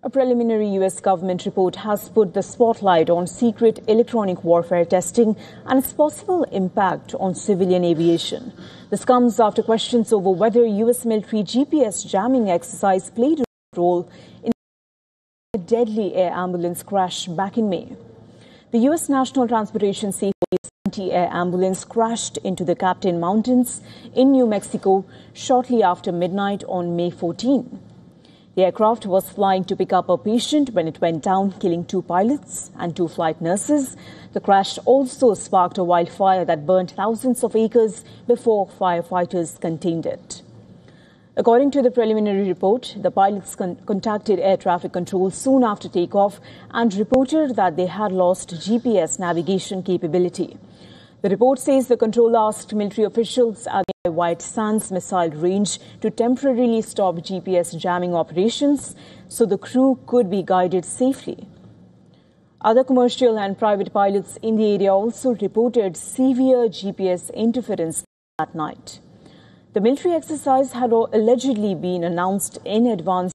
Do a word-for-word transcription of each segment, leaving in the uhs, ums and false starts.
A preliminary U S government report has put the spotlight on secret electronic warfare testing and its possible impact on civilian aviation. This comes after questions over whether U S military G P S jamming exercise played a role in a deadly air ambulance crash back in May. The U S National Transportation Safety anti-air ambulance crashed into the Captain Mountains in New Mexico shortly after midnight on May fourteenth. The aircraft was flying to pick up a patient when it went down, killing two pilots and two flight nurses. The crash also sparked a wildfire that burned thousands of acres before firefighters contained it. According to the preliminary report, the pilots con- contacted air traffic control soon after takeoff and reported that they had lost G P S navigation capability. The report says the control asked military officials at the White Sands missile range to temporarily stop G P S jamming operations so the crew could be guided safely. Other commercial and private pilots in the area also reported severe G P S interference that night. The military exercise had allegedly been announced in advance.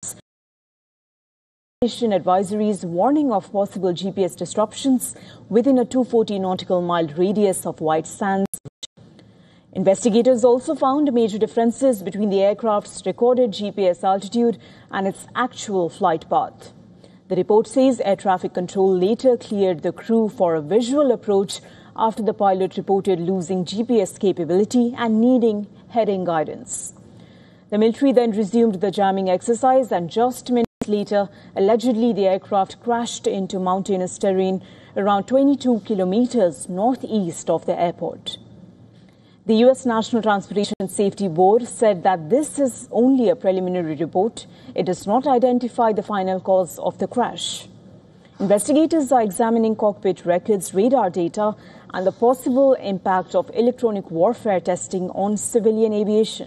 Advisories warning of possible G P S disruptions within a two hundred forty nautical mile radius of White Sands. Investigators also found major differences between the aircraft's recorded G P S altitude and its actual flight path. The report says air traffic control later cleared the crew for a visual approach after the pilot reported losing G P S capability and needing heading guidance. The military then resumed the jamming exercise, and just minutes later, allegedly the aircraft crashed into mountainous terrain around twenty-two kilometers northeast of the airport. The U S National Transportation Safety Board said that this is only a preliminary report. It does not identify the final cause of the crash. Investigators are examining cockpit records, radar data, and the possible impact of electronic warfare testing on civilian aviation.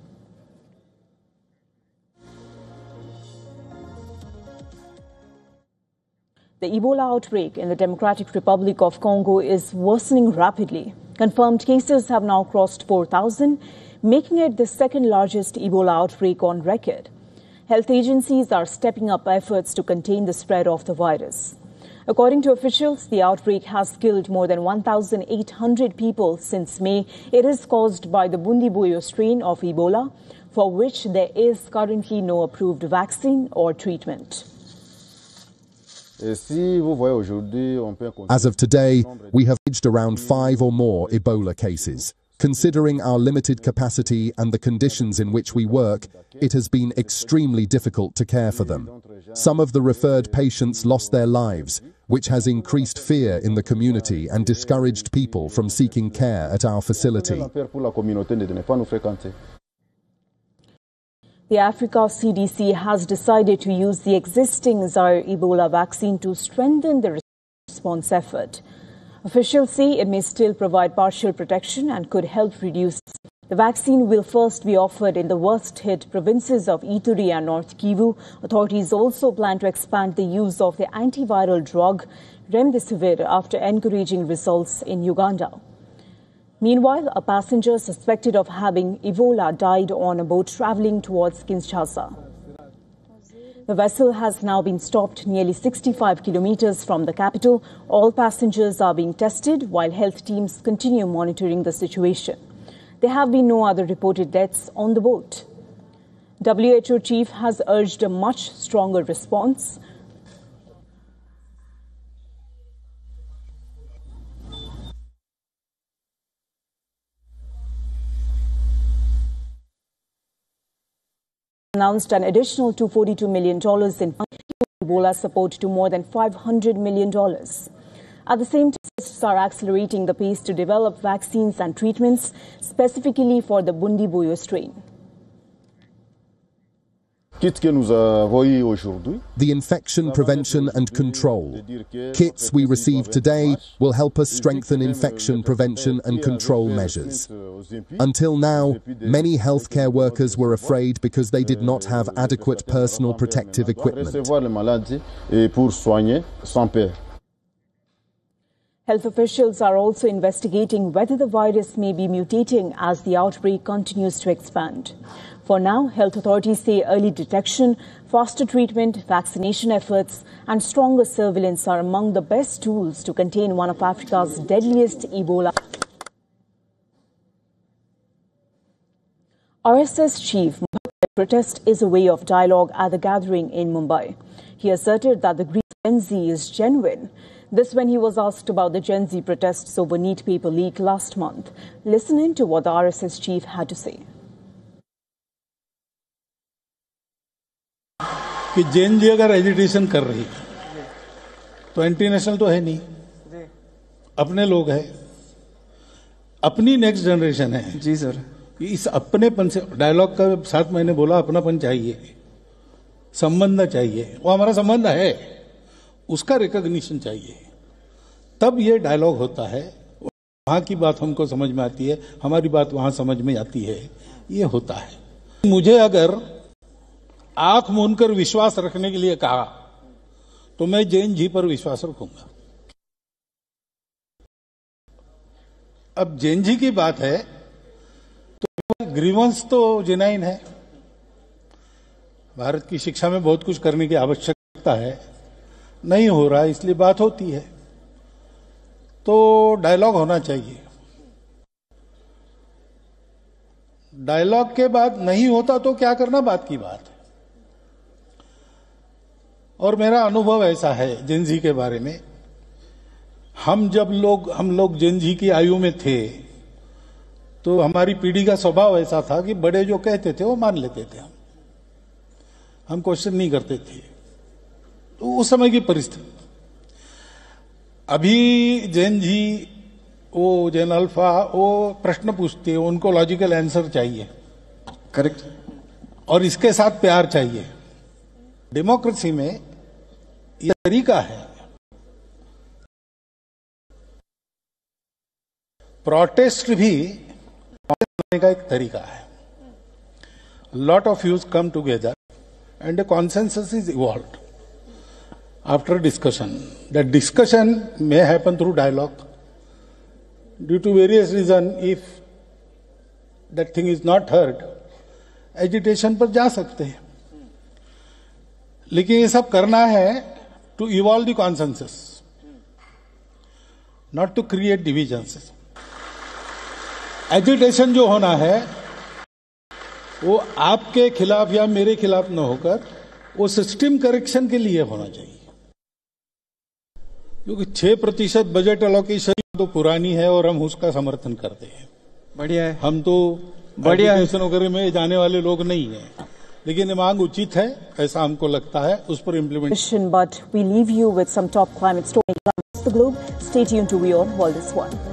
The Ebola outbreak in the Democratic Republic of Congo is worsening rapidly. Confirmed cases have now crossed four thousand, making it the second largest Ebola outbreak on record. Health agencies are stepping up efforts to contain the spread of the virus. According to officials, the outbreak has killed more than one thousand eight hundred people since May. It is caused by the Bundibugyo strain of Ebola, for which there is currently no approved vaccine or treatment. As of today, we have reached around five or more Ebola cases. Considering our limited capacity and the conditions in which we work, it has been extremely difficult to care for them. Some of the referred patients lost their lives, which has increased fear in the community and discouraged people from seeking care at our facility. The Africa C D C has decided to use the existing Zaire Ebola vaccine to strengthen the response effort. Officials say it may still provide partial protection and could help reduce. The vaccine will first be offered in the worst-hit provinces of Ituri and North Kivu. Authorities also plan to expand the use of the antiviral drug Remdesivir after encouraging results in Uganda. Meanwhile, a passenger suspected of having Ebola died on a boat traveling towards Kinshasa. The vessel has now been stopped nearly sixty-five kilometers from the capital. All passengers are being tested while health teams continue monitoring the situation. There have been no other reported deaths on the boat. W H O chief has urged a much stronger response. Announced an additional two hundred forty-two million dollars in Ebola support to more than five hundred million dollars. At the same time, scientists are accelerating the pace to develop vaccines and treatments specifically for the Bundibugyo strain. The infection prevention and control kits we received today will help us strengthen infection prevention and control measures. Until now, many healthcare workers were afraid because they did not have adequate personal protective equipment. Health officials are also investigating whether the virus may be mutating as the outbreak continues to expand. For now, health authorities say early detection, faster treatment, vaccination efforts and stronger surveillance are among the best tools to contain one of Africa's deadliest Ebola. R S S chief protest is a way of dialogue at the gathering in Mumbai. He asserted that the grief of Gen Z is genuine. This when he was asked about the Gen Z protests over NEET paper leak last month. Listen in to what the R S S chief had to say. कि जेन जी अगर agitation कर रही है तो anti national तो है नहीं, अपने लोग हैं, अपनी नेक्स्ट जनरेशन है। जी सर, इस अपनेपन से डायलॉग का साथ मैंने बोला अपनापन चाहिए, संबंध चाहिए, वो हमारा संबंध है, उसका रिकॉग्निशन चाहिए, तब ये डायलॉग होता है। वहां की बात हमको समझ में आती है, हमारी बात वहां समझ में आती है, ये होता है। मुझे अगर आंख मूंदकर विश्वास रखने के लिए कहा तो मैं जैन जी पर विश्वास रखूंगा। अब जैन जी की बात है तो ग्रीवेंस तो जेन्युइन है, भारत की शिक्षा में बहुत कुछ करने की आवश्यकता है, नहीं हो रहा है इसलिए बात होती है, तो डायलॉग होना चाहिए। डायलॉग के बाद नहीं होता तो क्या करना, बात की बात है। और मेरा अनुभव ऐसा है जेन जी के बारे में, हम जब लोग हम लोग जेन जी की आयु में थे तो हमारी पीढ़ी का स्वभाव ऐसा था कि बड़े जो कहते थे वो मान लेते थे, हम हम क्वेश्चन नहीं करते थे। तो उस समय की परिस्थिति। अभी जेन जी, वो जेन अल्फा, वो प्रश्न पूछते हैं, उनको लॉजिकल आंसर चाहिए, करेक्ट, और इसके साथ प्यार चाहिए। डेमोक्रेसी में यह तरीका है। प्रोटेस्ट भी करने का एक तरीका है। Lot of views come together and a consensus is evolved after discussion. That discussion may happen through dialogue. Due to various reasons, if that thing is not heard, agitation पर जा सकते हैं। लेकिन ये सब करना है to evolve the consensus, not to create divisions. Agitation जो होना है वो आपके खिलाफ या मेरे खिलाफ न होकर वो सिस्टम करेक्शन के लिए होना चाहिए, क्योंकि छह प्रतिशत बजट एलोकेशन तो पुरानी है और हम उसका समर्थन करते हैं। बढ़िया है, हम तो बढ़िया एजुकेशन वगैरह में जाने वाले लोग नहीं हैं, लेकिन ये मांग उचित है, ऐसा हमको लगता है, उस पर implementation. But we leave you with some top climate stories across the globe. Stay tuned to We All World Is One.